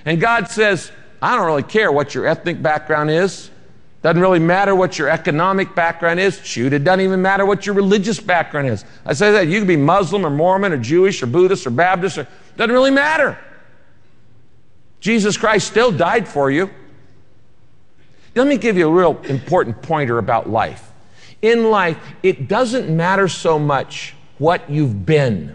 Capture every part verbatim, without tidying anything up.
And God says, I don't really care what your ethnic background is. Doesn't really matter what your economic background is. Shoot, it doesn't even matter what your religious background is. I say that you can be Muslim or Mormon or Jewish or Buddhist or Baptist. Or, doesn't really matter. Jesus Christ still died for you. Let me give you a real important pointer about life. In life, it doesn't matter so much what you've been.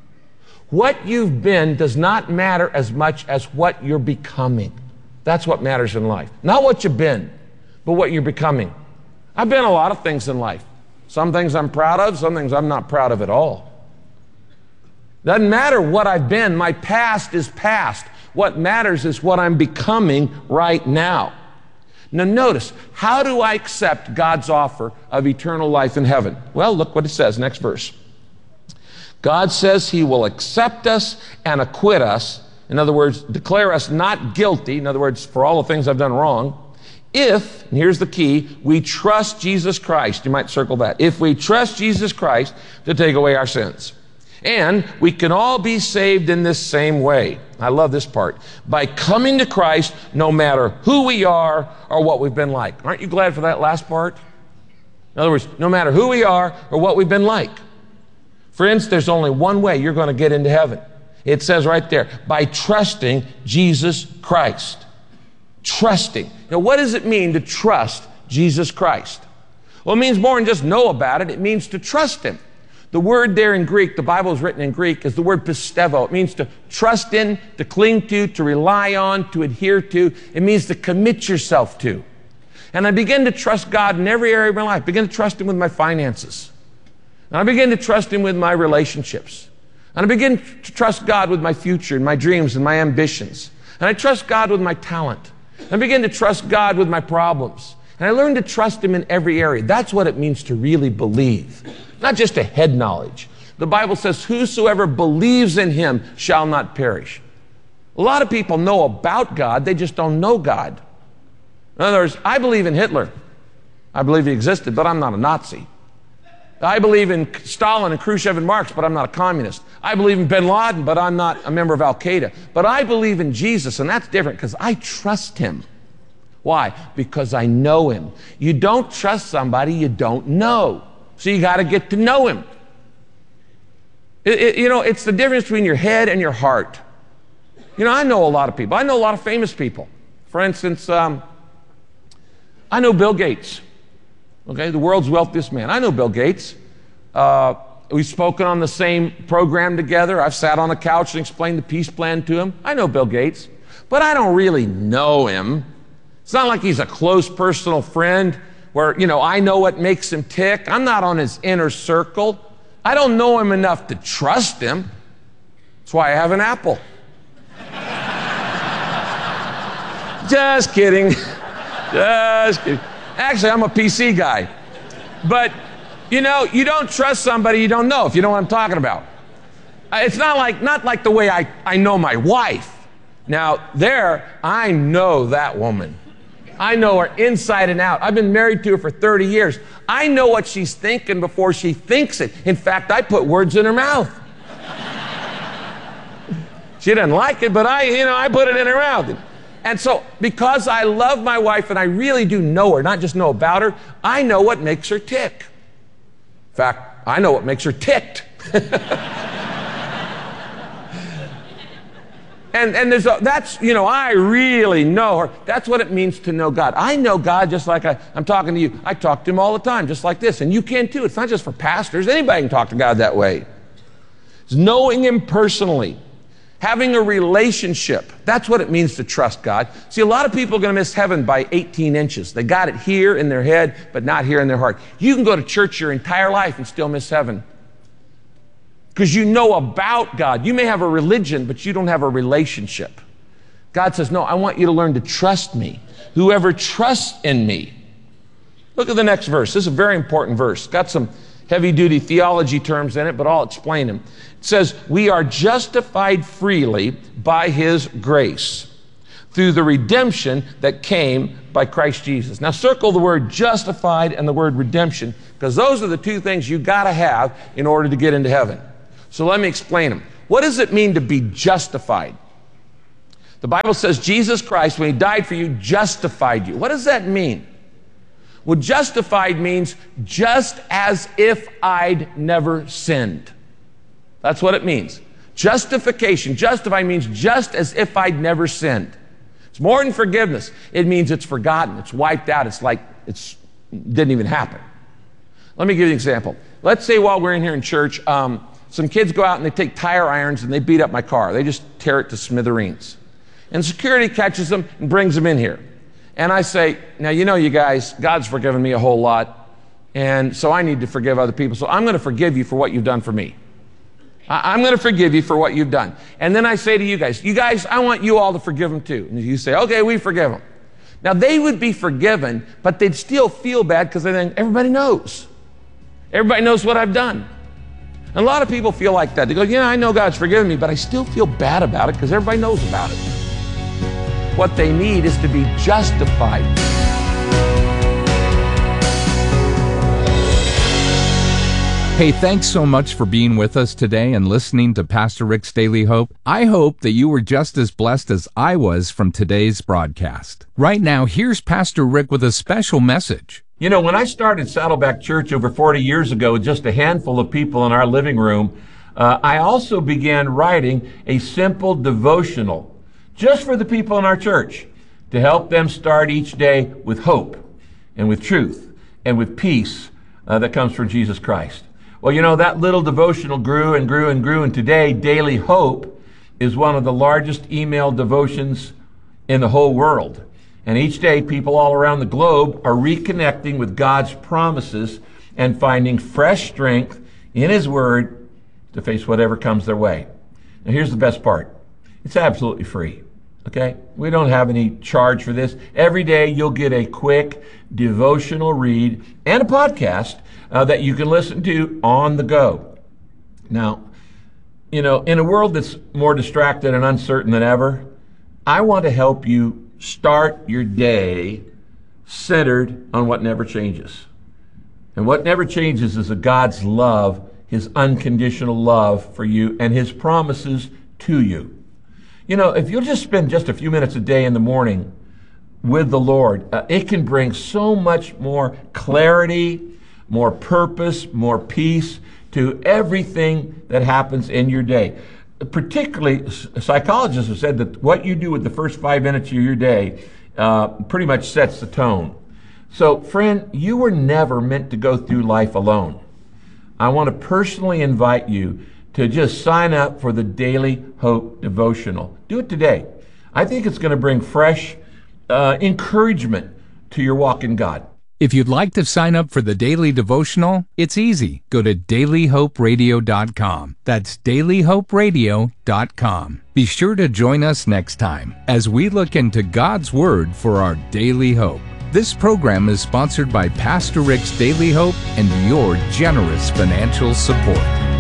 What you've been does not matter as much as what you're becoming. That's what matters in life. Not what you've been, but what you're becoming. I've been a lot of things in life. Some things I'm proud of, some things I'm not proud of at all. Doesn't matter what I've been. My past is past. What matters is what I'm becoming right now. Now notice, how do I accept God's offer of eternal life in heaven? Well, look what it says, next verse. God says he will accept us and acquit us. In other words, declare us not guilty. In other words, for all the things I've done wrong. If, and here's the key, we trust Jesus Christ. You might circle that. If we trust Jesus Christ to take away our sins. And we can all be saved in this same way. I love this part. By coming to Christ, no matter who we are or what we've been like. Aren't you glad for that last part? In other words, no matter who we are or what we've been like. Friends, there's only one way you're going to get into heaven. It says right there, by trusting Jesus Christ. Trusting. Now, what does it mean to trust Jesus Christ? Well, it means more than just know about it. It means to trust him. The word there in Greek, the Bible is written in Greek, is the word pistevo. It means to trust in, to cling to, to rely on, to adhere to. It means to commit yourself to. And I begin to trust God in every area of my life. I begin to trust him with my finances. And I begin to trust him with my relationships. And I begin to trust God with my future and my dreams and my ambitions. And I trust God with my talent. I begin to trust God with my problems. And I learn to trust him in every area. That's what it means to really believe. Not just a head knowledge. The Bible says, whosoever believes in him shall not perish. A lot of people know about God, they just don't know God. In other words, I believe in Hitler. I believe he existed, but I'm not a Nazi. I believe in Stalin and Khrushchev and Marx, but I'm not a communist. I believe in bin Laden, but I'm not a member of Al-Qaeda. But I believe in Jesus, and that's different because I trust him. Why? Because I know him. You don't trust somebody you don't know. So you got to get to know him. It, it, you know, it's the difference between your head and your heart. You know, I know a lot of people. I know a lot of famous people. For instance, um, I know Bill Gates. Okay, the world's wealthiest man. I know Bill Gates. Uh, we've spoken on the same program together. I've sat on the couch and explained the peace plan to him. I know Bill Gates, but I don't really know him. It's not like he's a close personal friend where, you know, I know what makes him tick. I'm not on his inner circle. I don't know him enough to trust him. That's why I have an Apple. Just kidding. Just kidding. Actually, I'm a P C guy. But, you know, you don't trust somebody you don't know, if you know what I'm talking about. It's not like, not like the way I, I know my wife. Now, there, I know that woman. I know her inside and out. I've been married to her for thirty years. I know what she's thinking before she thinks it. In fact, I put words in her mouth. She doesn't like it, but I, you know, I put it in her mouth. And so, because I love my wife and I really do know her, not just know about her, I know what makes her tick. In fact, I know what makes her ticked. and and there's a, that's, you know, I really know her. That's what it means to know God. I know God just like I, I'm talking to you. I talk to him all the time, just like this. And you can too. It's not just for pastors. Anybody can talk to God that way. It's knowing him personally. Having a relationship. That's what it means to trust God. See, a lot of people are going to miss heaven by eighteen inches. They got it here in their head, but not here in their heart. You can go to church your entire life and still miss heaven. Because you know about God. You may have a religion, but you don't have a relationship. God says, no, I want you to learn to trust me. Whoever trusts in me. Look at the next verse. This is a very important verse. Got some heavy-duty theology terms in it, but I'll explain them. It says, we are justified freely by his grace through the redemption that came by Christ Jesus. Now circle the word justified and the word redemption, because those are the two things you got to have in order to get into heaven. So let me explain them. What does it mean to be justified? The Bible says Jesus Christ, when he died for you, justified you. What does that mean? Well, justified means just as if I'd never sinned. That's what it means. Justification, justify means just as if I'd never sinned. It's more than forgiveness. It means it's forgotten. It's wiped out. It's like it didn't even happen. Let me give you an example. Let's say while we're in here in church, um, some kids go out and they take tire irons and they beat up my car. They just tear it to smithereens. And security catches them and brings them in here. And I say, now, you know, you guys, God's forgiven me a whole lot, and so I need to forgive other people. So I'm going to forgive you for what you've done for me. I- I'm going to forgive you for what you've done. And then I say to you guys, you guys, I want you all to forgive them too. And you say, okay, we forgive them. Now, they would be forgiven, but they'd still feel bad because they think everybody knows. Everybody knows what I've done. And a lot of people feel like that. They go, yeah, I know God's forgiven me, but I still feel bad about it because everybody knows about it. What they need is to be justified. Hey, thanks so much for being with us today and listening to Pastor Rick's Daily Hope. I hope that you were just as blessed as I was from today's broadcast. Right now, here's Pastor Rick with a special message. You know, when I started Saddleback Church over forty years ago with just a handful of people in our living room, uh, I also began writing a simple devotional just for the people in our church to help them start each day with hope and with truth and with peace uh, that comes from Jesus Christ. Well, you know, that little devotional grew and grew and grew, and today, Daily Hope is one of the largest email devotions in the whole world. And each day, people all around the globe are reconnecting with God's promises and finding fresh strength in His Word to face whatever comes their way. Now, here's the best part. It's absolutely free, okay? We don't have any charge for this. Every day, you'll get a quick devotional read and a podcast Uh, that you can listen to on the go. Now, you know, in a world that's more distracted and uncertain than ever, I want to help you start your day centered on what never changes. And what never changes is a God's love, His unconditional love for you and His promises to you. You know, if you'll just spend just a few minutes a day in the morning with the Lord, uh, it can bring so much more clarity, more purpose, more peace to everything that happens in your day. Particularly, psychologists have said that what you do with the first five minutes of your day uh, pretty much sets the tone. So, friend, you were never meant to go through life alone. I want to personally invite you to just sign up for the Daily Hope Devotional. Do it today. I think it's going to bring fresh uh, encouragement to your walk in God. If you'd like to sign up for the Daily Devotional, it's easy. Go to daily hope radio dot com. That's daily hope radio dot com. Be sure to join us next time as we look into God's Word for our daily hope. This program is sponsored by Pastor Rick's Daily Hope and your generous financial support.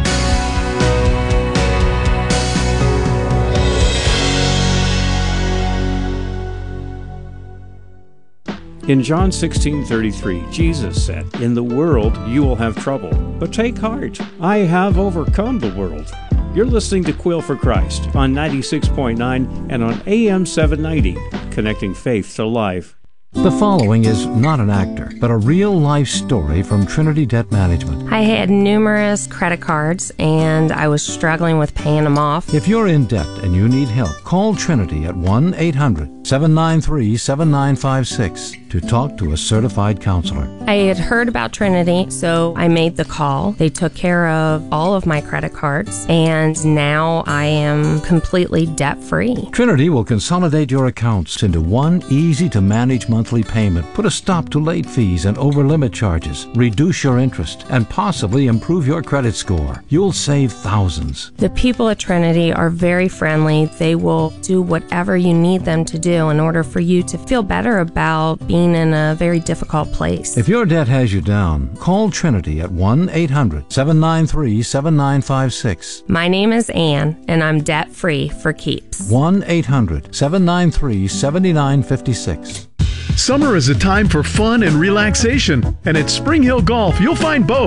In John sixteen thirty-three, Jesus said, "In the world you will have trouble, but take heart. I have overcome the world." You're listening to Quill for Christ on ninety-six point nine and on A M seven ninety, connecting faith to life. The following is not an actor, but a real-life story from Trinity Debt Management. I had numerous credit cards, and I was struggling with paying them off. If you're in debt and you need help, call Trinity at one eight hundred seven nine three seven nine five six to talk to a certified counselor. I had heard about Trinity, so I made the call. They took care of all of my credit cards, and now I am completely debt-free. Trinity will consolidate your accounts into one easy-to-manage monthly payment, put a stop to late fees and over-limit charges, reduce your interest, and possibly improve your credit score. You'll save thousands. The people at Trinity are very friendly. They will do whatever you need them to do in order for you to feel better about being in a very difficult place. If your debt has you down, call Trinity at one eight hundred seven nine three seven nine five six. My name is Ann, and I'm debt-free for keeps. one eight hundred seven nine three seven nine five six. Summer is a time for fun and relaxation, and at Spring Hill Golf, you'll find both.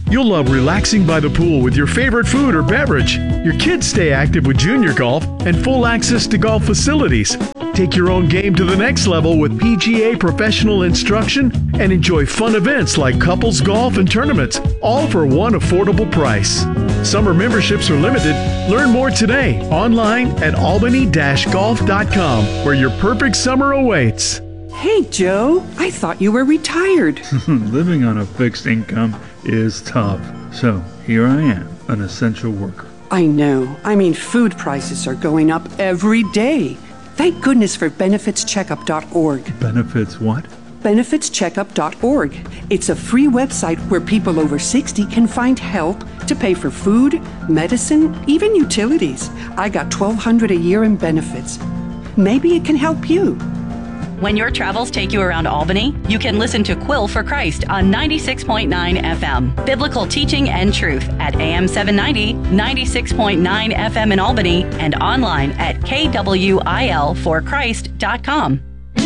You'll love relaxing by the pool with your favorite food or beverage. Your kids stay active with junior golf and full access to golf facilities. Take your own game to the next level with P G A professional instruction and enjoy fun events like couples golf and tournaments, all for one affordable price. Summer memberships are limited. Learn more today online at albany dash golf dot com, where your perfect summer awaits. Hey, Joe, I thought you were retired. Living on a fixed income is tough. So here I am, an essential worker. I know. I mean, food prices are going up every day. Thank goodness for benefits checkup dot org. Benefits what? benefits checkup dot org. It's a free website where people over sixty can find help to pay for food, medicine, even utilities. I got twelve hundred dollars a year in benefits. Maybe it can help you. When your travels take you around Albany, you can listen to Quill for Christ on ninety-six point nine F M. Biblical teaching and truth at A M seven ninety, ninety-six point nine F M in Albany, and online at K W I L for Christ dot com.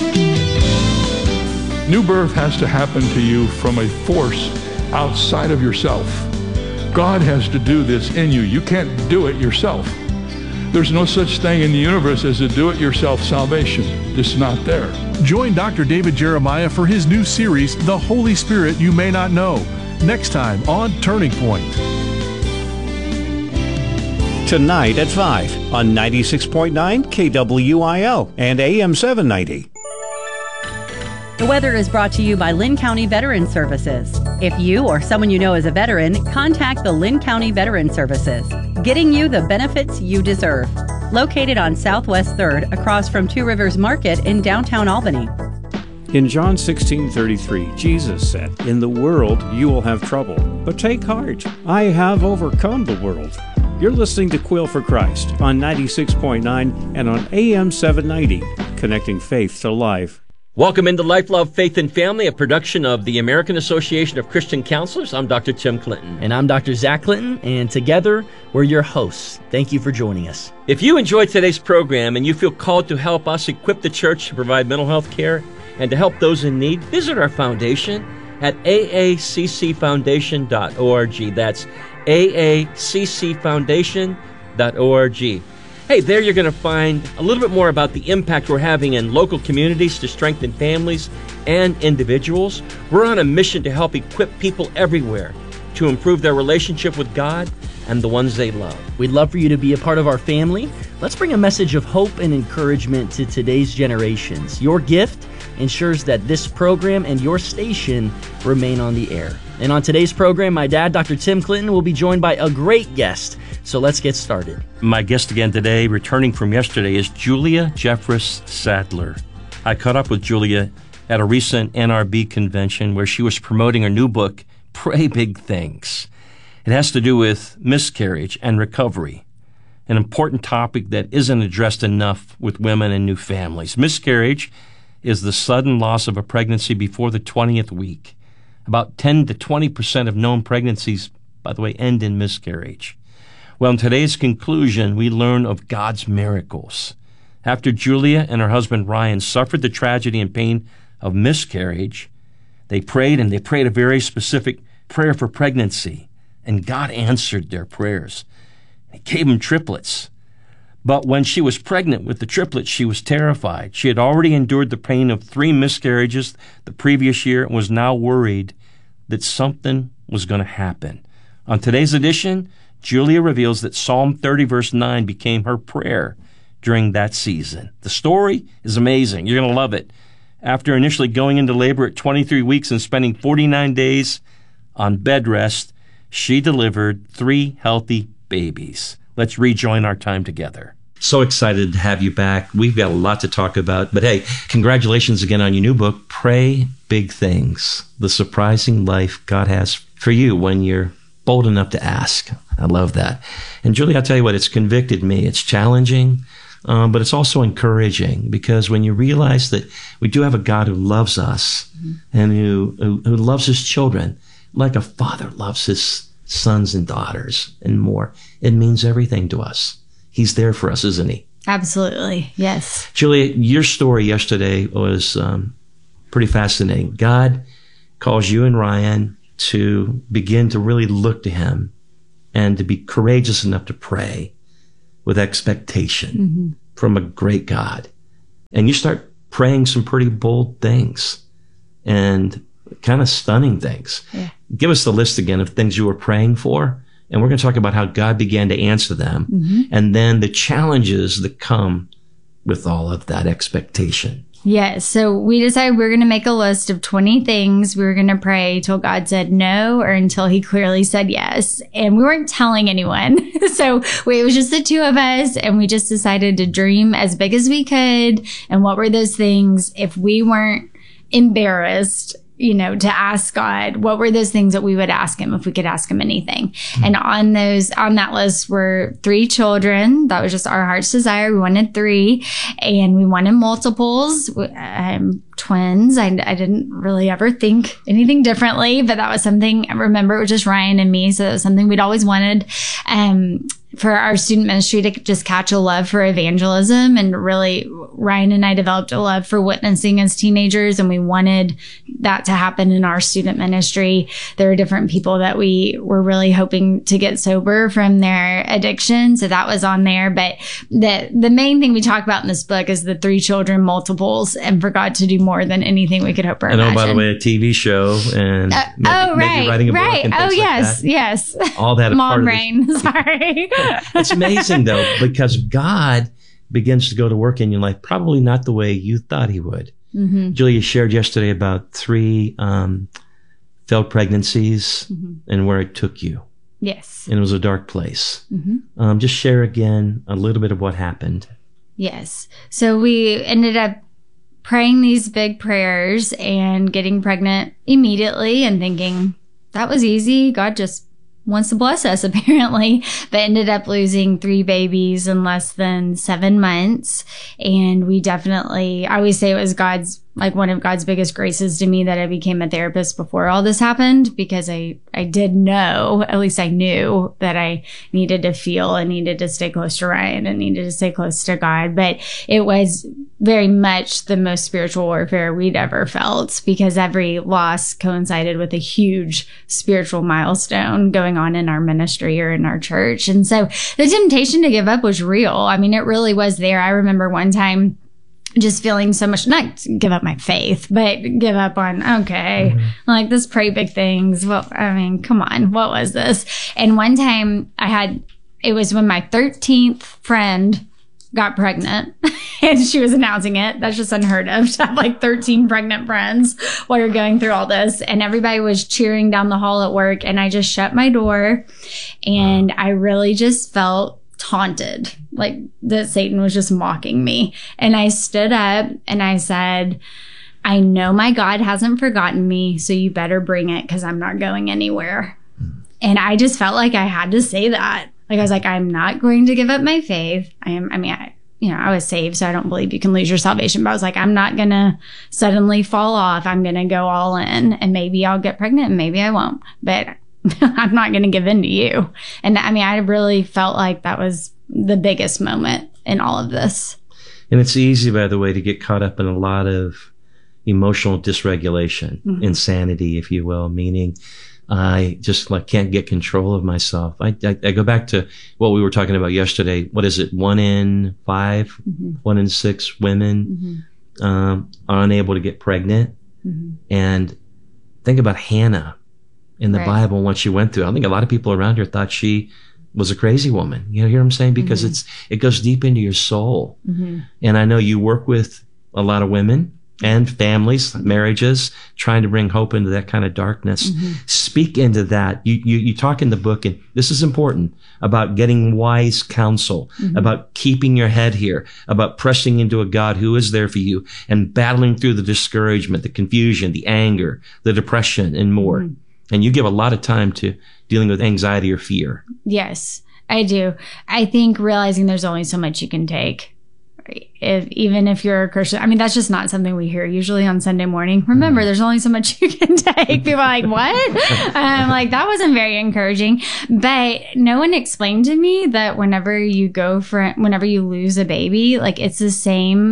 New birth has to happen to you from a force outside of yourself. God has to do this in you. You can't do it yourself. There's no such thing in the universe as a do-it-yourself salvation. It's not there. Join Doctor David Jeremiah for his new series, The Holy Spirit You May Not Know, next time on Turning Point. Tonight at five on ninety-six point nine K W I L and A M seven ninety. The weather is brought to you by Lynn County Veteran Services. If you or someone you know is a veteran, contact the Lynn County Veteran Services, getting you the benefits you deserve. Located on Southwest third across from Two Rivers Market in downtown Albany. In John sixteen thirty-three, Jesus said, "In the world you will have trouble, but take heart. I have overcome the world." You're listening to Quill for Christ on ninety-six point nine and on A M seven ninety, connecting faith to life. Welcome into Life, Love, Faith, and Family, a production of the American Association of Christian Counselors. I'm Doctor Tim Clinton. And I'm Doctor Zach Clinton, and together we're your hosts. Thank you for joining us. If you enjoyed today's program and you feel called to help us equip the church to provide mental health care and to help those in need, visit our foundation at A A C C foundation dot org. That's A A C C foundation dot org. Hey, there you're going to find a little bit more about the impact we're having in local communities to strengthen families and individuals. We're on a mission to help equip people everywhere to improve their relationship with God and the ones they love. We'd love for you to be a part of our family. Let's bring a message of hope and encouragement to today's generations. Your gift ensures that this program and your station remain on the air. And on today's program, my dad, Doctor Tim Clinton, will be joined by a great guest. So let's get started. My guest again today, returning from yesterday, is Julia Jeffress Sadler. I caught up with Julia at a recent N R B convention where she was promoting her new book, Pray Big Things. It has to do with miscarriage and recovery, an important topic that isn't addressed enough with women and new families. Miscarriage is the sudden loss of a pregnancy before the twentieth week. About ten to twenty percent of known pregnancies, by the way, end in miscarriage. Well, in today's conclusion, we learn of God's miracles. After Julia and her husband Ryan suffered the tragedy and pain of miscarriage, they prayed, and they prayed a very specific prayer for pregnancy, and God answered their prayers. He gave them triplets. But when she was pregnant with the triplets, she was terrified. She had already endured the pain of three miscarriages the previous year and was now worried that something was going to happen. On today's edition, Julia reveals that Psalm thirty, verse nine became her prayer during that season. The story is amazing. You're going to love it. After initially going into labor at twenty-three weeks and spending forty-nine days on bed rest, she delivered three healthy babies. Let's rejoin our time together. So excited to have you back. We've got a lot to talk about. But hey, congratulations again on your new book, Pray Big Things, the surprising life God has for you when you're bold enough to ask. I love that. And Julie, I'll tell you what, it's convicted me. It's challenging, um, but it's also encouraging, because when you realize that we do have a God who loves us mm-hmm. and who, who who loves his children like a father loves his sons and daughters and more, it means everything to us. He's there for us, isn't he? Absolutely, yes. Julia, your story yesterday was um, pretty fascinating. God calls you and Ryan to begin to really look to him and to be courageous enough to pray with expectation mm-hmm. from a great God. And you start praying some pretty bold things and kind of stunning things. Yeah. Give us the list again of things you were praying for. And we're going to talk about how God began to answer them. Mm-hmm. And then the challenges that come with all of that expectation. Yes. So we decided we were going to make a list of twenty things we were going to pray till God said no or until he clearly said yes. And we weren't telling anyone. So we, it was just the two of us. And we just decided to dream as big as we could. And what were those things if we weren't embarrassed, you know, to ask God, what were those things that we would ask him if we could ask him anything? Mm-hmm. And on those, on that list were three children. That was just our heart's desire. We wanted three and we wanted multiples, um, twins. I, I didn't really ever think anything differently, but that was something I remember. It was just Ryan and me. So that was something we'd always wanted. Um, for our student ministry to just catch a love for evangelism. And really, Ryan and I developed a love for witnessing as teenagers, and we wanted that to happen in our student ministry. There were different people that we were really hoping to get sober from their addiction. So that was on there. But the, the main thing we talk about in this book is the three children multiples and for God to do more than anything we could hope or I know, imagine. by the way, a T V show and uh, maybe, oh, right, maybe writing a book right. and things oh, like yes, that. yes. All that. Mom brain. Sorry. It's amazing, though, because God begins to go to work in your life, probably not the way you thought he would. Mm-hmm. Julia shared yesterday about three um, failed pregnancies mm-hmm. and where it took you. Yes. And it was a dark place. Mm-hmm. Um, just share again a little bit of what happened. Yes. So we ended up praying these big prayers and getting pregnant immediately and thinking that was easy. God just wants to bless us, apparently, but ended up losing three babies in less than seven months. And we definitely, I always say it was God's, like one of God's biggest graces to me that I became a therapist before all this happened, because I, I did know, at least I knew that I needed to feel and needed to stay close to Ryan and needed to stay close to God. But it was very much the most spiritual warfare we'd ever felt, because every loss coincided with a huge spiritual milestone going on in our ministry or in our church. And so the temptation to give up was real. I mean, it really was there. I remember one time just feeling so much, not give up my faith, but give up on, okay, mm-hmm. like let's pray big things. Well, I mean, come on, what was this? And one time I had, it was when my thirteenth friend got pregnant and she was announcing it. That's just unheard of to have like thirteen pregnant friends while you're going through all this. And everybody was cheering down the hall at work. And I just shut my door and I really just felt taunted, like that Satan was just mocking me. And I stood up and I said, I know my God hasn't forgotten me, so you better bring it because I'm not going anywhere. Mm. And I just felt like I had to say that. Like I was like, I'm not going to give up my faith. I am, I mean, I, you know, I was saved, so I don't believe you can lose your salvation. But I was like, I'm not going to suddenly fall off. I'm going to go all in, and maybe I'll get pregnant and maybe I won't. But I'm not going to give in to you. And I mean, I really felt like that was the biggest moment in all of this. And it's easy, by the way, to get caught up in a lot of emotional dysregulation, mm-hmm. insanity, if you will, meaning I just like can't get control of myself. I, I, I go back to what we were talking about yesterday. What is it? One in five, mm-hmm. one in six women mm-hmm. um, are unable to get pregnant. Mm-hmm. And think about Hannah in the right. Bible, what she went through. I think a lot of people around her thought she was a crazy woman. You know, hear what I'm saying? Because mm-hmm. it's it goes deep into your soul. Mm-hmm. And I know you work with a lot of women and families, marriages, trying to bring hope into that kind of darkness. Mm-hmm. Speak into that. You, you you talk in the book, and this is important, about getting wise counsel, mm-hmm. about keeping your head here, about pressing into a God who is there for you, and battling through the discouragement, the confusion, the anger, the depression, and more. Mm-hmm. And you give a lot of time to dealing with anxiety or fear. Yes, I do. I think realizing there's only so much you can take. If, even if you're a Christian, I mean, that's just not something we hear usually on Sunday morning. Remember, mm. there's only so much you can take. People are like, what? I'm like, that wasn't very encouraging. But no one explained to me that whenever you go for, whenever you lose a baby, like it's the same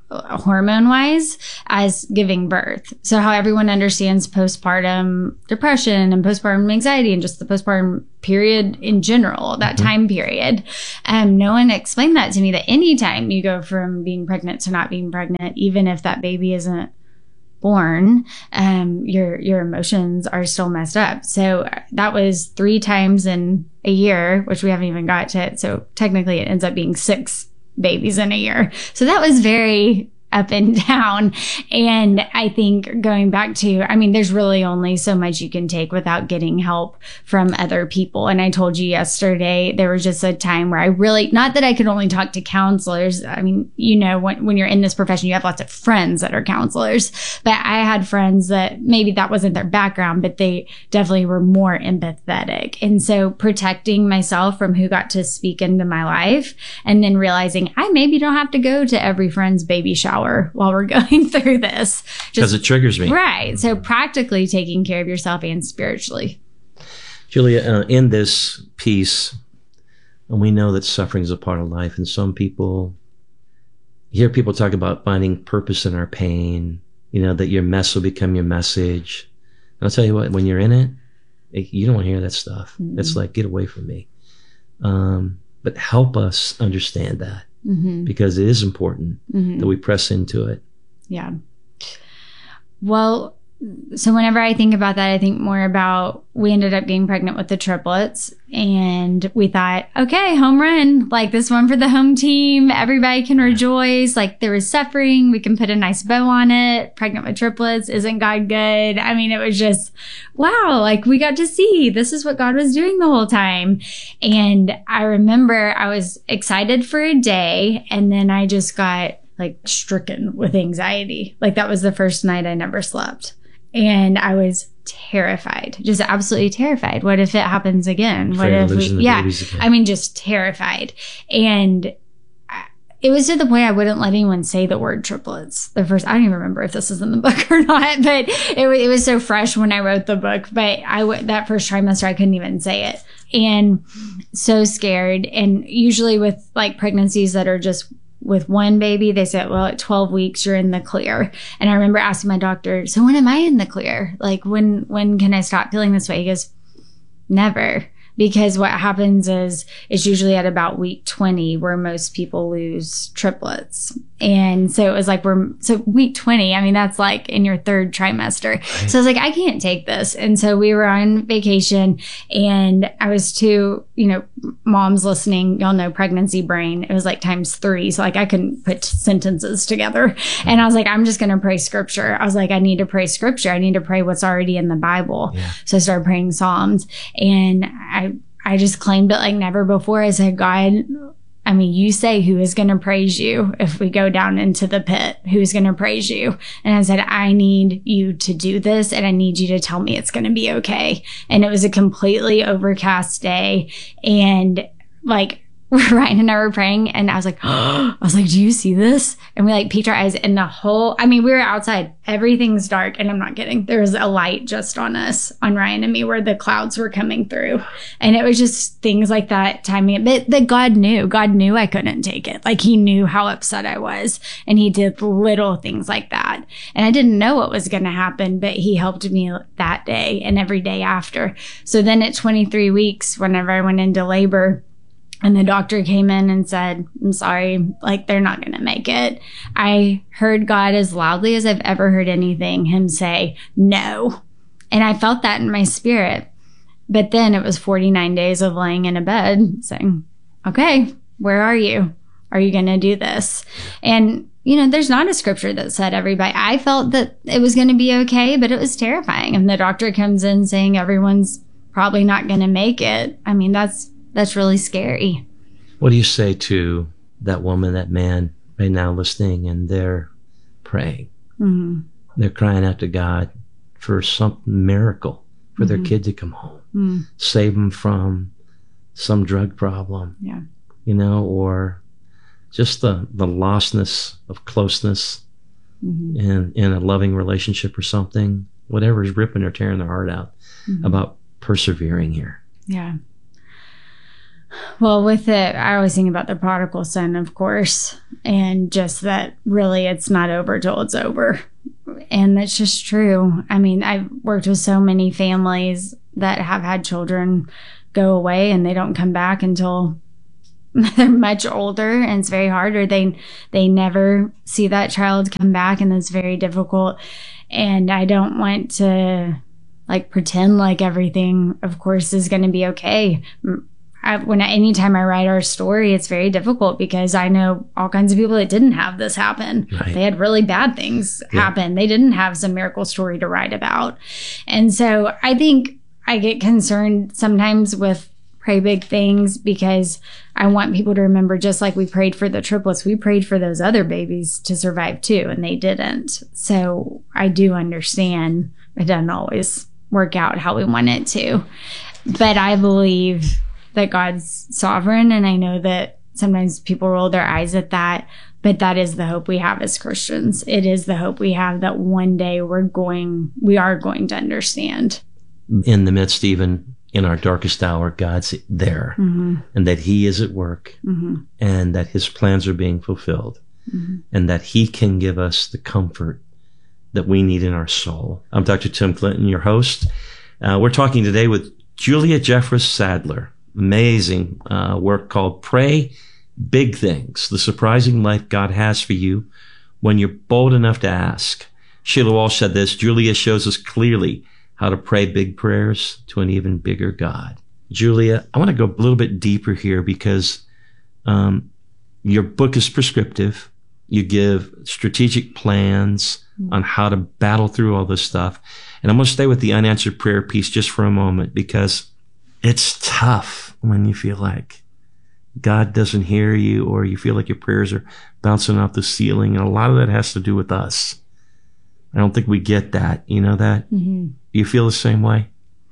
hormone wise as giving birth. So how everyone understands postpartum depression and postpartum anxiety and just the postpartum period in general, that mm-hmm. time period. Um, no one explained that to me, that anytime you go from being pregnant to not being pregnant, even if that baby isn't born, um, your your emotions are still messed up. So that was three times in a year, which we haven't even got to it. So technically it ends up being six babies in a year. So that was very up and down. And I think going back to, I mean, there's really only so much you can take without getting help from other people. And I told you yesterday, there was just a time where I really, not that I could only talk to counselors. I mean, you know, when, when you're in this profession, you have lots of friends that are counselors, but I had friends that maybe that wasn't their background, but they definitely were more empathetic. And so protecting myself from who got to speak into my life, and then realizing I maybe don't have to go to every friend's baby shower while we're going through this. Because it triggers me. Right. So practically taking care of yourself and spiritually. Julia, uh, in this piece, and we know that suffering is a part of life, and some people, you hear people talk about finding purpose in our pain, you know, that your mess will become your message. And I'll tell you what, when you're in it, it you don't want to hear that stuff. Mm-hmm. It's like, get away from me. Um, but help us understand that. Mm-hmm. Because it is important mm-hmm. that we press into it. Yeah. Well, so whenever I think about that, I think more about, we ended up getting pregnant with the triplets, and we thought, okay, home run, like this one for the home team. Everybody can rejoice. Like there was suffering. We can put a nice bow on it. Pregnant with triplets. Isn't God good? I mean, it was just, wow, like we got to see this is what God was doing the whole time. And I remember I was excited for a day, and then I just got like stricken with anxiety. Like that was the first night I never slept. And I was terrified, just absolutely terrified. What if it happens again? What if we, yeah, I mean, just terrified. And it was to the point I wouldn't let anyone say the word triplets. The first, I don't even remember if this is in the book or not, but it, it was so fresh when I wrote the book. But I that first trimester, I couldn't even say it. And so scared. And usually with like pregnancies that are just with one baby, they said, well, at twelve weeks, you're in the clear. And I remember asking my doctor, so when am I in the clear? Like, when, when can I stop feeling this way? He goes, never. Because what happens is it's usually at about week twenty where most people lose triplets. And so it was like, we're, so week twenty, I mean, that's like in your third trimester. Right. So I was like, I can't take this. And so we were on vacation, and I was too, you know, moms listening, y'all know pregnancy brain. It was like times three. So like I couldn't put sentences together. And I was like, I'm just going to pray scripture. I was like, I need to pray scripture. I need to pray what's already in the Bible. Yeah. So I started praying Psalms, and I, I just claimed it like never before. I said, God, I mean, you say who is going to praise you if we go down into the pit? Who's going to praise you? And I said, I need you to do this, and I need you to tell me it's going to be okay. And it was a completely overcast day, and like Ryan and I were praying, and I was like, oh, I was like, do you see this? And we like peeked our eyes, and the whole, I mean, we were outside, everything's dark, and I'm not kidding. There was a light just on us, on Ryan and me, where the clouds were coming through. And it was just things like that, timing, but that God knew. God knew I couldn't take it. Like he knew how upset I was, and he did little things like that. And I didn't know what was going to happen, but he helped me that day and every day after. So then at twenty-three weeks, whenever I went into labor, and the doctor came in and said, I'm sorry, like they're not going to make it. I heard God as loudly as I've ever heard anything, him say, no. And I felt that in my spirit. But then it was forty-nine days of laying in a bed saying, okay, where are you? Are you going to do this? And, you know, there's not a scripture that said everybody, I felt that it was going to be okay, but it was terrifying. And the doctor comes in saying everyone's probably not going to make it. I mean, that's, That's really scary. What do you say to that woman, that man right now listening, and they're praying? Mm-hmm. They're crying out to God for some miracle, for mm-hmm. their kid to come home, mm-hmm. save them from some drug problem, yeah, you know, or just the, the lostness of closeness mm-hmm. in, in a loving relationship or something, whatever is ripping or tearing their heart out mm-hmm. about persevering here. Yeah. Well, with it, I always think about the prodigal son, of course, and just that really it's not over till it's over. And that's just true. I mean, I've worked with so many families that have had children go away and they don't come back until they're much older, and it's very hard, or they they never see that child come back, and it's very difficult. And I don't want to like pretend like everything, of course, is going to be okay. I, when anytime I write our story, it's very difficult because I know all kinds of people that didn't have this happen. Right. They had really bad things Yeah. happen. They didn't have some miracle story to write about. And so I think I get concerned sometimes with pray big things because I want people to remember, just like we prayed for the triplets, we prayed for those other babies to survive too, and they didn't. So I do understand it doesn't always work out how we want it to. But I believe that God's sovereign, and I know that sometimes people roll their eyes at that, but that is the hope we have as Christians. It is the hope we have that one day we're going, we are going to understand. In the midst, even in our darkest hour, God's there, Mm-hmm. and that He is at work, Mm-hmm. and that His plans are being fulfilled, Mm-hmm. and that He can give us the comfort that we need in our soul. I'm Doctor Tim Clinton, your host. Uh, we're talking today with Julia Jeffress Sadler. Amazing uh, work called Pray Big Things, the surprising life God has for you when you're bold enough to ask. Sheila Walsh said this: Julia shows us clearly how to pray big prayers to an even bigger God. Julia, I want to go a little bit deeper here because um, your book is prescriptive. You give strategic plans on how to battle through all this stuff. And I'm going to stay with the unanswered prayer piece just for a moment because it's tough when you feel like God doesn't hear you, or you feel like your prayers are bouncing off the ceiling. And a lot of that has to do with us. I don't think we get that. You know that? Mm-hmm. Do you feel the same way?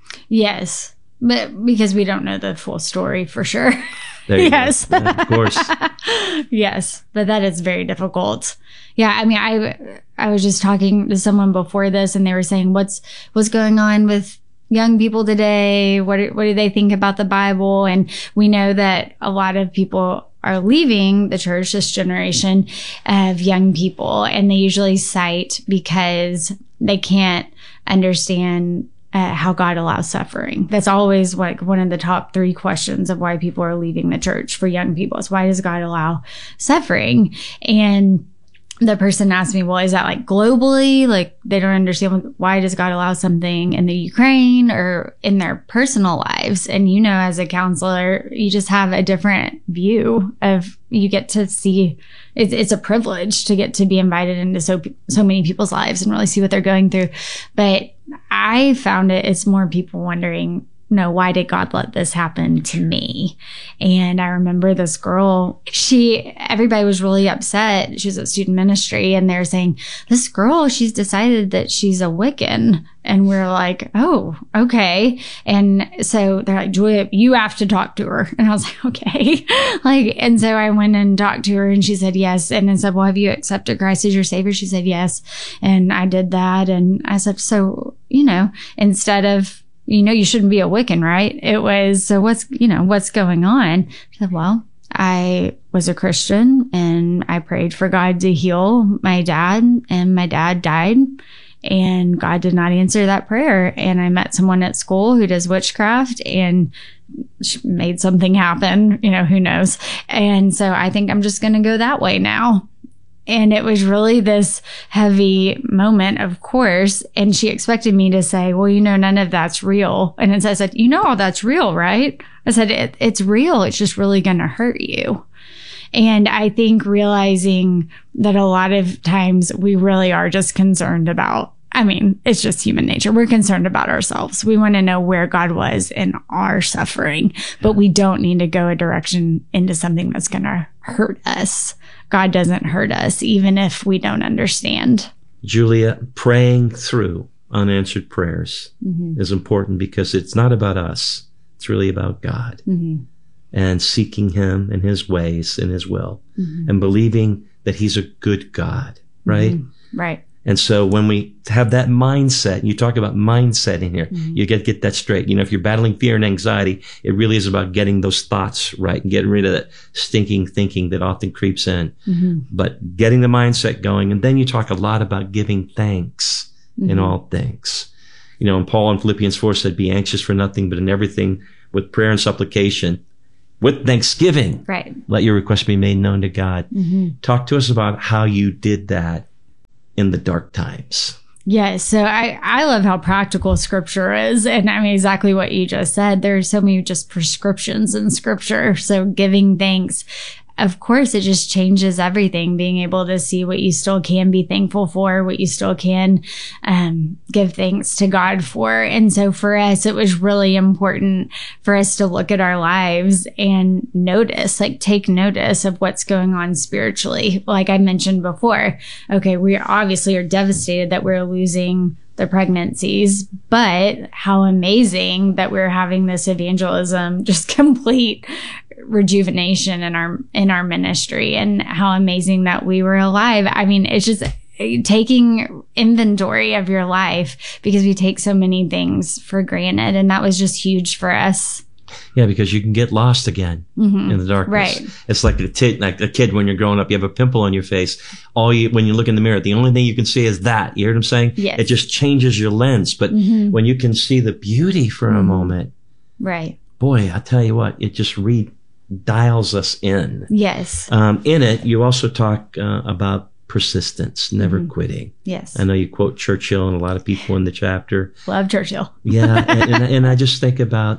Yes, but because we don't know the full story for sure. There you yes. go. Yeah, of course. Yes, but that is very difficult. Yeah, I mean, I I was just talking to someone before this, and they were saying, "What's what's going on with young people today? What do- what do they think about the Bible?" And we know that a lot of people are leaving the church, this generation of young people, and they usually cite because they can't understand uh, how God allows suffering. That's always like one of the top three questions of why people are leaving the church for young people is, why does God allow suffering? And the person asked me, well, is that like globally? Like they don't understand, why does God allow something in the Ukraine or in their personal lives? And you know, as a counselor, you just have a different view of, you get to see, it's, it's a privilege to get to be invited into so, so many people's lives and really see what they're going through. But I found it, it's more people wondering, no, why did God let this happen to me? And I remember this girl, she, everybody was really upset. She was at student ministry, and they're saying, this girl, she's decided that she's a Wiccan. And we're like, oh, okay. And so they're like, Julia, you have to talk to her. And I was like, okay. Like, and so I went and talked to her, and she said yes. And I said, well, have you accepted Christ as your Savior? She said yes. And I did that. And I said, so, you know, instead of, you know, you shouldn't be a Wiccan, right? It was, so what's, you know, what's going on? She said, well, I was a Christian and I prayed for God to heal my dad, and my dad died, and God did not answer that prayer. And I met someone at school who does witchcraft, and she made something happen, you know, who knows? And so I think I'm just going to go that way now. And it was really this heavy moment, of course. And she expected me to say, well, you know, none of that's real. And I said, you know, all that's real, right? I said, it, it's real. It's just really going to hurt you. And I think realizing that a lot of times we really are just concerned about, I mean, it's just human nature. We're concerned about ourselves. We want to know where God was in our suffering, but we don't need to go a direction into something that's going to hurt us. God doesn't hurt us, even if we don't understand. Julia, praying through unanswered prayers Mm-hmm. is important because it's not about us. It's really about God. Mm-hmm. And seeking Him and His ways and His will, Mm-hmm. and believing that He's a good God, right? Mm-hmm. Right. And so when we have that mindset, you talk about mindset in here, mm-hmm. you get get that straight. You know, if you're battling fear and anxiety, it really is about getting those thoughts right and getting rid of that stinking thinking that often creeps in. Mm-hmm. But getting the mindset going. And then you talk a lot about giving thanks mm-hmm. in all things. You know, and Paul in Philippians four said, be anxious for nothing, but in everything with prayer and supplication, with thanksgiving, right. let your requests be made known to God. Mm-hmm. Talk to us about how you did that in the dark times. Yes. So I, I love how practical scripture is. And I mean, exactly what you just said. There's so many just prescriptions in scripture. So giving thanks, of course, it just changes everything. Being able to see what you still can be thankful for, what you still can um, give thanks to God for. And so for us, it was really important for us to look at our lives and notice, like take notice of what's going on spiritually. Like I mentioned before, okay, we obviously are devastated that we're losing the pregnancies, but how amazing that we're having this evangelism, just complete rejuvenation in our in our ministry, and how amazing that we were alive. I mean, it's just taking inventory of your life, because we take so many things for granted, and that was just huge for us. Yeah, because you can get lost again mm-hmm. in the darkness. Right. It's like a, t- like a kid when you're growing up, you have a pimple on your face. All you, when you look in the mirror, the only thing you can see is that. You hear what I'm saying? Yes. It just changes your lens. But mm-hmm. when you can see the beauty for mm-hmm. a moment, right. boy, I tell you what, it just re dials us in. Yes. Um, in it, you also talk uh, about persistence, never mm-hmm. quitting. Yes. I know you quote Churchill and a lot of people in the chapter. Love Churchill. Yeah. And, and, and I just think about,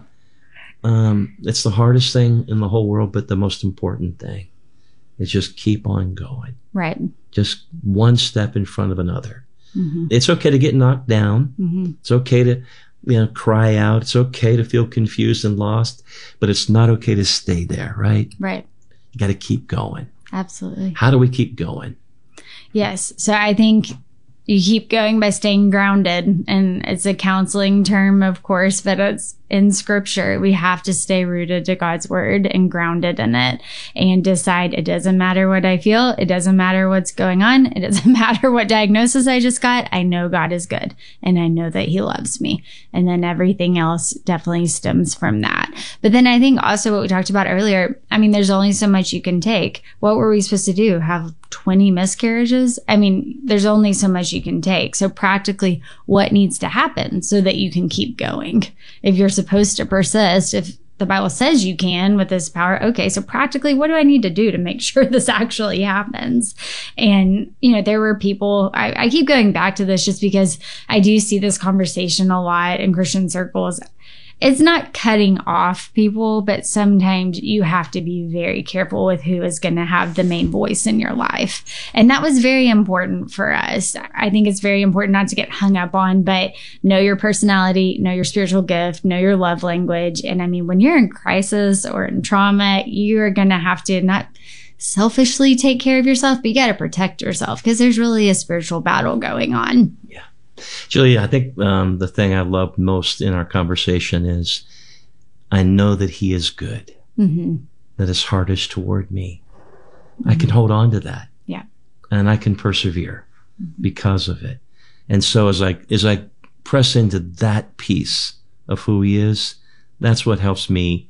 um, it's the hardest thing in the whole world, but the most important thing is just keep on going. Right. Just one step in front of another. Mm-hmm. It's okay to get knocked down. Mm-hmm. It's okay to, you know, cry out. It's okay to feel confused and lost, but it's not okay to stay there, right? Right. You got to keep going. Absolutely. How do we keep going? Yes. So I think you keep going by staying grounded, and it's a counseling term, of course, but it's in scripture. We have to stay rooted to God's word and grounded in it, and decide it doesn't matter what I feel. It doesn't matter what's going on. It doesn't matter what diagnosis I just got. I know God is good, and I know that he loves me. And then everything else definitely stems from that. But then I think also what we talked about earlier, I mean, there's only so much you can take. What were we supposed to do? Have twenty miscarriages? I mean, there's only so much you can take. So practically what needs to happen so that you can keep going? If you're supposed to persist, if the Bible says you can with this power, okay, so practically what do I need to do to make sure this actually happens? And, you know, there were people, I, I keep going back to this just because I do see this conversation a lot in Christian circles. It's not cutting off people, but sometimes you have to be very careful with who is going to have the main voice in your life. And that was very important for us. I think it's very important not to get hung up on, but know your personality, know your spiritual gift, know your love language. And I mean, when you're in crisis or in trauma, you're going to have to not selfishly take care of yourself, but you got to protect yourself, because there's really a spiritual battle going on. Yeah. Julia, I think um, the thing I love most in our conversation is I know that he is good, mm-hmm. that his heart is toward me. Mm-hmm. I can hold on to that. Yeah. And I can persevere mm-hmm. because of it. And so as I, as I press into that piece of who he is, that's what helps me,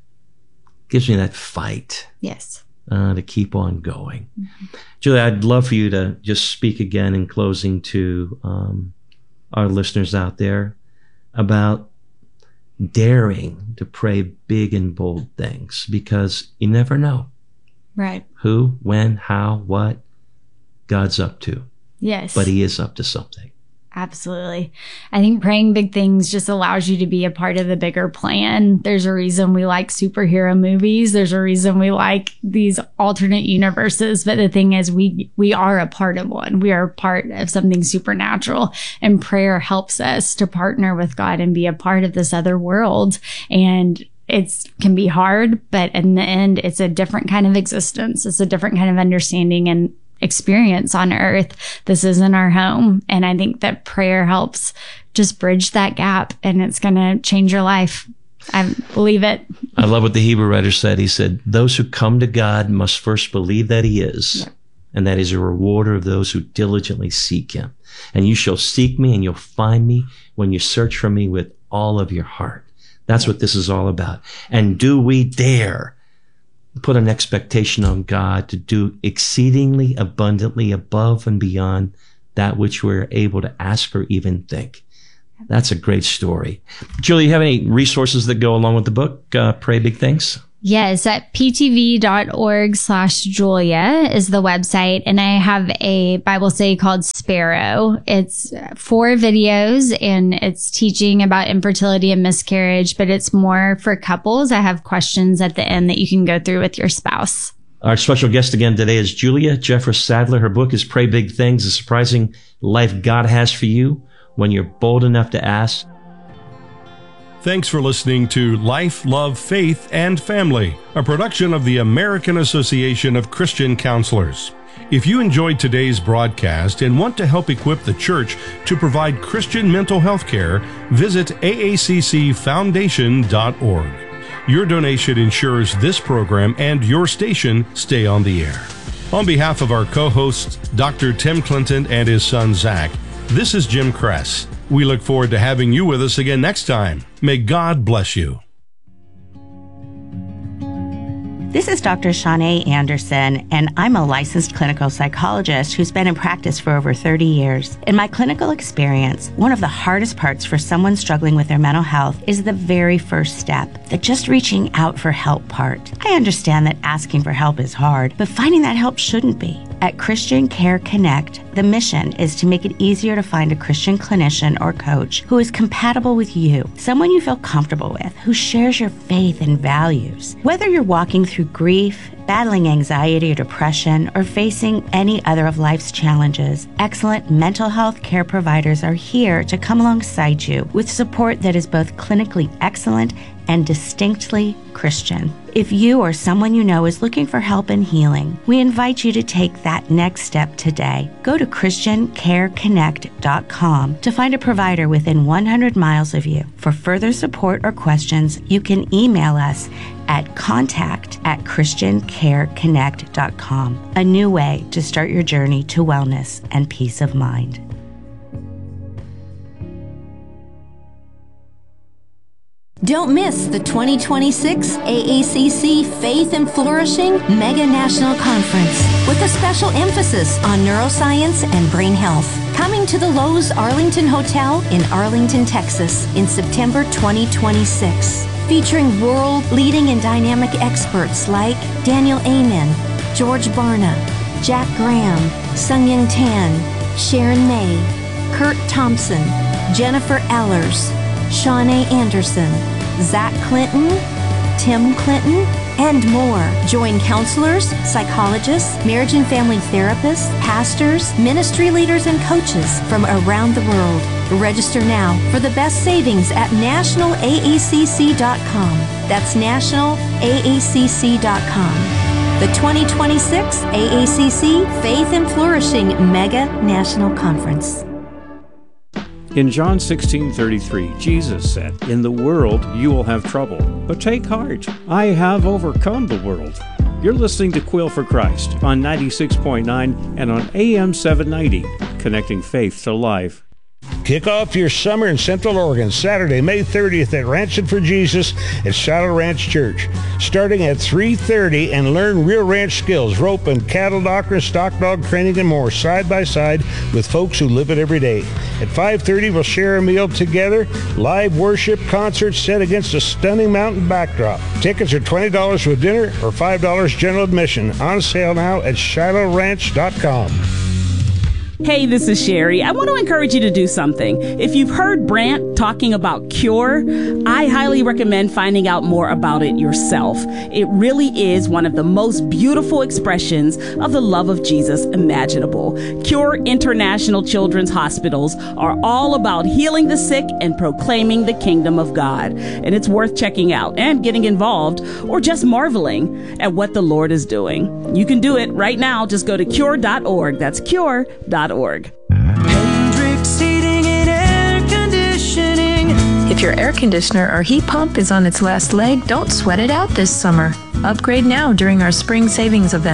gives me that fight. Yes. Uh, to keep on going. Mm-hmm. Julia, I'd love for you to just speak again in closing to um, our listeners out there about daring to pray big and bold things, because you never know. Right. Who, when, how, what God's up to. Yes. But he is up to something. Absolutely. I think praying big things just allows you to be a part of the bigger plan. There's a reason we like superhero movies. There's a reason we like these alternate universes. But the thing is, we, we are a part of one. We are a part of something supernatural, and prayer helps us to partner with God and be a part of this other world. And it can be hard, but in the end, it's a different kind of existence. It's a different kind of understanding and experience on earth. This isn't our home. And I think that prayer helps just bridge that gap, and it's going to change your life. I believe it. I love what the Hebrew writer said. He said, those who come to God must first believe that he is, yeah. and that He's a rewarder of those who diligently seek Him. And you shall seek me, and you'll find me when you search for me with all of your heart. That's what this is all about. And do we dare put an expectation on God to do exceedingly abundantly above and beyond that which we're able to ask or even think? That's a great story. Julie, you have any resources that go along with the book, uh, Pray Big Things? Yes, at ptv.org slash Julia is the website. And I have a Bible study called Sparrow. It's four videos and it's teaching about infertility and miscarriage, but it's more for couples. I have questions at the end that you can go through with your spouse. Our special guest again today is Julia Jeffress Sadler. Her book is Pray Big Things, The Surprising Life God Has for You When You're Bold Enough to Ask. Thanks for listening to Life, Love, Faith, and Family, a production of the American Association of Christian Counselors. If you enjoyed today's broadcast and want to help equip the church to provide Christian mental health care, visit A A C C foundation dot org. Your donation ensures this program and your station stay on the air. On behalf of our co-hosts, Doctor Tim Clinton and his son Zach, this is Jim Kress. We look forward to having you with us again next time. May God bless you. This is Doctor Shawnee Anderson, and I'm a licensed clinical psychologist who's been in practice for over thirty years. In my clinical experience, one of the hardest parts for someone struggling with their mental health is the very first step, the just reaching out for help part. I understand that asking for help is hard, but finding that help shouldn't be. At Christian Care Connect, the mission is to make it easier to find a Christian clinician or coach who is compatible with you, someone you feel comfortable with, who shares your faith and values. Whether you're walking through grief, battling anxiety or depression, or facing any other of life's challenges, excellent mental health care providers are here to come alongside you with support that is both clinically excellent and distinctly Christian. If you or someone you know is looking for help and healing, we invite you to take that next step today. Go to christian care connect dot com to find a provider within one hundred miles of you. For further support or questions, you can email us at contact at christian care connect dot com. A new way to start your journey to wellness and peace of mind. Don't miss the twenty twenty-six A A C C Faith and Flourishing Mega National Conference with a special emphasis on neuroscience and brain health. Coming to the Lowe's Arlington Hotel in Arlington, Texas in September twenty twenty-six. Featuring world-leading and dynamic experts like Daniel Amen, George Barna, Jack Graham, Sung-Ying Tan, Sharon May, Kurt Thompson, Jennifer Ellers, Shawnee Anderson, Zach Clinton, Tim Clinton, and more. Join counselors, psychologists, marriage and family therapists, pastors, ministry leaders, and coaches from around the world. Register now for the best savings at national A A C C dot com. That's national A A C C dot com. The twenty twenty-six A A C C Faith and Flourishing Mega National Conference. In John sixteen thirty-three, Jesus said, "In the world you will have trouble, but take heart. I have overcome the world." You're listening to Quill for Christ on ninety-six point nine and on A M seven ninety, connecting faith to life. Kick off your summer in Central Oregon, Saturday, May thirtieth at Ranching for Jesus at Shiloh Ranch Church. Starting at three thirty, and learn real ranch skills, rope and cattle doctor, stock dog training, and more, side by side with folks who live it every day. At five thirty, we'll share a meal together, live worship concerts set against a stunning mountain backdrop. Tickets are twenty dollars for dinner or five dollars general admission. On sale now at shiloh ranch dot com. Hey, this is Sherry. I want to encourage you to do something. If you've heard Brant talking about Cure, I highly recommend finding out more about it yourself. It really is one of the most beautiful expressions of the love of Jesus imaginable. Cure International Children's Hospitals are all about healing the sick and proclaiming the kingdom of God. And it's worth checking out and getting involved, or just marveling at what the Lord is doing. You can do it right now. Just go to cure dot org. That's cure dot org. Hendrix Heating and Air Conditioning. If your air conditioner or heat pump is on its last leg, don't sweat it out this summer. Upgrade now during our spring savings event.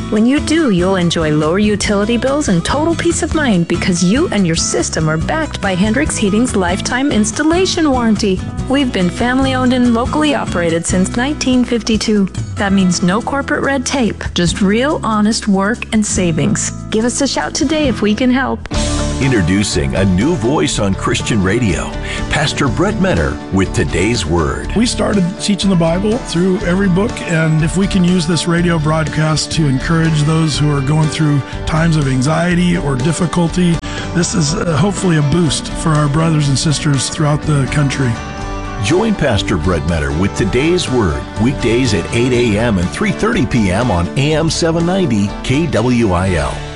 When you do, you'll enjoy lower utility bills and total peace of mind because you and your system are backed by Hendricks Heating's lifetime installation warranty. We've been family-owned and locally operated since nineteen fifty-two. That means no corporate red tape, just real honest work and savings. Give us a shout today if we can help. Introducing a new voice on Christian radio, Pastor Brett Menner with Today's Word. We started teaching the Bible through every book, and if we can use this radio broadcast to encourage those who are going through times of anxiety or difficulty, this is uh, hopefully a boost for our brothers and sisters throughout the country. Join Pastor Brett Menner with Today's Word, weekdays at eight a.m. and three thirty p.m. on A M seven ninety K W I L.